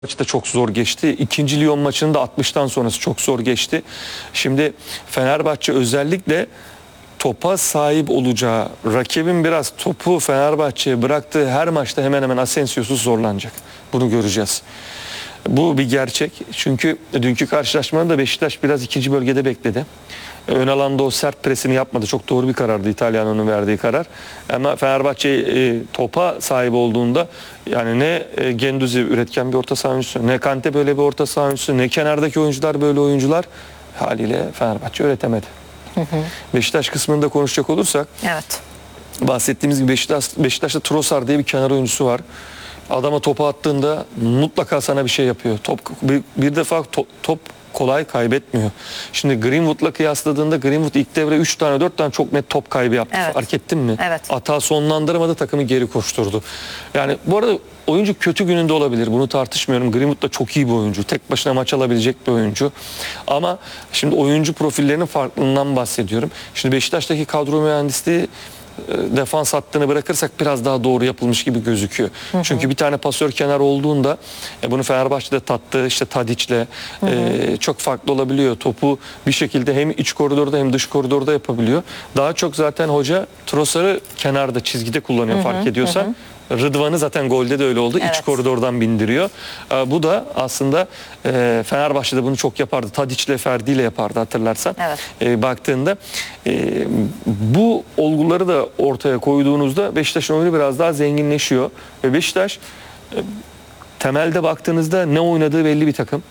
Maçı da çok zor geçti. İkinci Lyon maçının da 60'tan sonrası çok zor geçti. Şimdi Fenerbahçe özellikle topa sahip olacağı, rakibin biraz topu Fenerbahçe'ye bıraktığı her maçta hemen hemen Asensio'suz zorlanacak. Bunu göreceğiz. Bu bir gerçek. Çünkü dünkü karşılaşmada da Beşiktaş biraz ikinci bölgede bekledi. Ön alanda o sert presini yapmadı. Çok doğru bir karardı İtalyana'nın verdiği karar. Ama Fenerbahçe topa sahip olduğunda yani ne Guendouzi üretken bir orta saha oyuncusu, ne Kante böyle bir orta saha oyuncusu, ne kenardaki oyuncular böyle oyuncular, haliyle Fenerbahçe üretemedi. Beşiktaş kısmında konuşacak olursak, evet, bahsettiğimiz gibi Beşiktaş'ta Trossard diye bir kenar oyuncusu var. Adama topu attığında mutlaka sana bir şey yapıyor. Bir defa top kolay kaybetmiyor. Şimdi Greenwood'la kıyasladığında Greenwood ilk devre 3 tane 4 tane çok net top kaybı yaptı. Evet. Fark ettin mi? Evet. Hata sonlandıramadı, takımı geri koşturdu. Yani bu arada oyuncu kötü gününde olabilir. Bunu tartışmıyorum. Greenwood da çok iyi bir oyuncu. Tek başına maç alabilecek bir oyuncu. Ama şimdi oyuncu profillerinin farklılığından bahsediyorum. Şimdi Beşiktaş'taki kadro mühendisliği defans hattını bırakırsak biraz daha doğru yapılmış gibi gözüküyor. Çünkü bir tane pasör kenar olduğunda bunu Fenerbahçe'de tattı, işte Tadic'le çok farklı olabiliyor. Topu bir şekilde hem iç koridorda hem dış koridorda yapabiliyor. Daha çok zaten hoca Trossard'ı kenarda, çizgide kullanıyor, fark ediyorsan. Rıdvan'ı zaten golde de öyle oldu. Evet. İç koridordan bindiriyor. Bu da aslında Fenerbahçe'de bunu çok yapardı. Tadic'le, Ferdi'yle yapardı, hatırlarsan. Evet. Baktığında bu olguları da ortaya koyduğunuzda Beşiktaş'ın oyunu biraz daha zenginleşiyor. Ve Beşiktaş temelde baktığınızda ne oynadığı belli bir takım.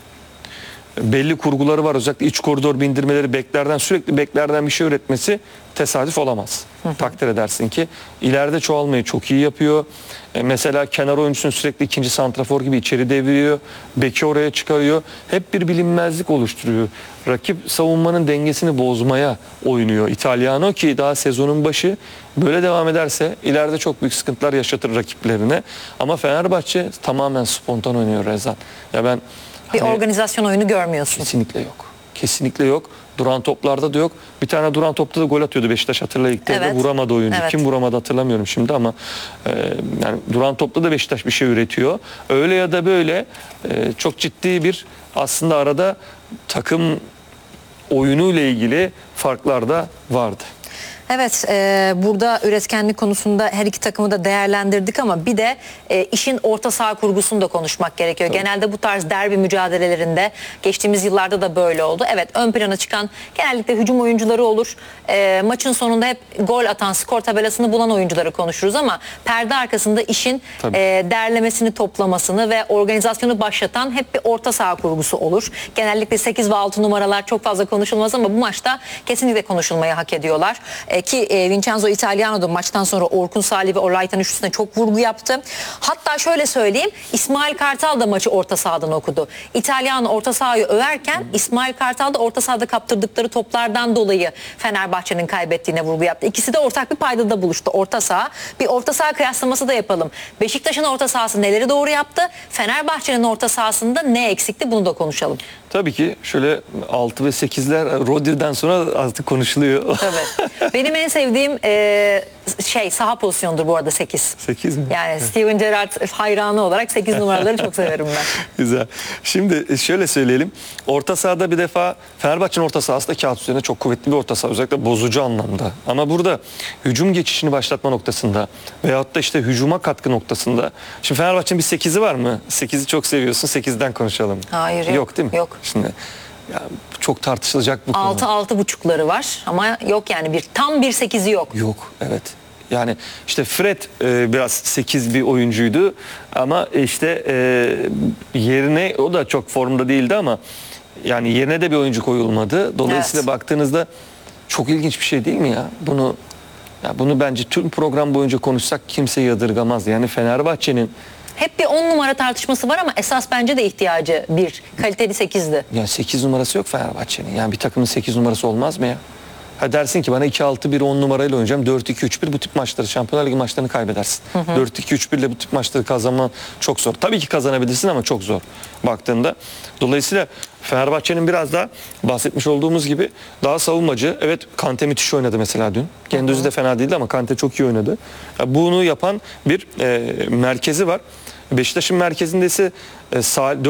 Belli kurguları var. Özellikle iç koridor bindirmeleri, sürekli beklerden bir şey üretmesi tesadüf olamaz. Takdir edersin ki ileride çoğalmayı çok iyi yapıyor. Mesela kenar oyuncusunu sürekli ikinci santrafor gibi içeri deviriyor. Beki oraya çıkarıyor. Hep bir bilinmezlik oluşturuyor. Rakip savunmanın dengesini bozmaya oynuyor İtalyano, ki daha sezonun başı. Böyle devam ederse ileride çok büyük sıkıntılar yaşatır rakiplerine. Ama Fenerbahçe tamamen spontan oynuyor Rezan. Ya ben bir organizasyon oyunu görmüyorsun. Kesinlikle yok. Kesinlikle yok. Duran toplarda da yok. Bir tane duran topta da gol atıyordu Beşiktaş, hatırla, ilk devre. Evet. Vuramadı oyuncu. Evet. Kim vuramadı hatırlamıyorum şimdi ama yani duran topta da Beşiktaş bir şey üretiyor. Öyle ya da böyle çok ciddi bir aslında arada takım oyunuyla ilgili farklar da vardı. Evet, burada üretkenlik konusunda her iki takımı da değerlendirdik ama bir de işin orta saha kurgusunu da konuşmak gerekiyor. Tabii. Genelde bu tarz derbi mücadelelerinde geçtiğimiz yıllarda da böyle oldu. Evet, ön plana çıkan genellikle hücum oyuncuları olur. Maçın sonunda hep gol atan, skor tabelasını bulan oyuncuları konuşuruz ama perde arkasında işin derlemesini, toplamasını ve organizasyonu başlatan hep bir orta saha kurgusu olur. Genellikle 8 ve 6 numaralar çok fazla konuşulmaz ama bu maçta kesinlikle konuşulmayı hak ediyorlar. Ki Vincenzo Italiano da maçtan sonra Orkun Salih ve Oraytan üçlüsüne çok vurgu yaptı. Hatta şöyle söyleyeyim, İsmail Kartal da maçı orta sahadan okudu. İtalyan orta sahayı överken İsmail Kartal da orta sahada kaptırdıkları toplardan dolayı Fenerbahçe'nin kaybettiğine vurgu yaptı. İkisi de ortak bir paydada buluştu, orta saha. Bir orta saha kıyaslaması da yapalım. Beşiktaş'ın orta sahası neleri doğru yaptı? Fenerbahçe'nin orta sahasında ne eksikti? Bunu da konuşalım. Tabii ki şöyle 6 ve 8'ler Rodri'den sonra artık konuşuluyor. Tabii. Benim en sevdiğim saha pozisyonudur bu arada 8. 8 mi? Yani Steven Gerrard hayranı olarak 8 numaraları çok severim ben. Güzel. Şimdi şöyle söyleyelim. Orta sahada bir defa Fenerbahçe'nin orta sahası da kağıt üzerinde çok kuvvetli bir orta saha. Özellikle bozucu anlamda. Ama burada hücum geçişini başlatma noktasında veyahut da işte hücuma katkı noktasında. Şimdi Fenerbahçe'nin bir 8'i var mı? 8'i çok seviyorsun. 8'den konuşalım. Hayır, yok. Yok değil mi? Yok. Şimdi ya, çok tartışılacak bu konu. 6-6,5'ları var ama yok yani tam bir 8'i yok. Yok, evet. Yani işte Fred biraz 8 bir oyuncuydu ama işte yerine, o da çok formda değildi ama yani yerine de bir oyuncu koyulmadı. Dolayısıyla baktığınızda çok ilginç bir şey değil mi ya? Bunu bence tüm program boyunca konuşsak kimse yadırgamaz. Yani Fenerbahçe'nin hep bir 10 numara tartışması var ama esas bence de ihtiyacı bir kaliteli 8'di. ya 8 numarası yok Fenerbahçe'nin. Yani bir takımın 8 numarası olmaz mı ya? Ha dersin ki bana 2-6-1-10 numarayla oynayacağım. 4-2-3-1 bu tip maçları, Şampiyonlar Ligi maçlarını kaybedersin. 4-2-3-1 ile bu tip maçları kazanman çok zor. Tabii ki kazanabilirsin ama çok zor baktığında. Dolayısıyla Fenerbahçe'nin biraz daha bahsetmiş olduğumuz gibi daha savunmacı. Evet, Kante müthiş oynadı mesela dün. Guendouzi de fena değildi ama Kante çok iyi oynadı. Bunu yapan bir merkezi var. Beşiktaş'ın merkezinde ise